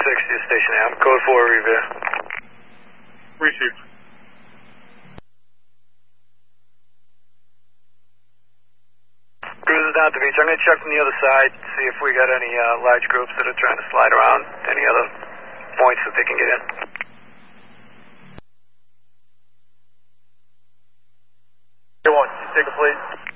to Station A. I'm code 4 Revere. Received. Cruising down to the beach. I'm going to check from the other side, see if we got any large groups that are trying to slide around, any other points that they can get in. Hey, one, take a plate.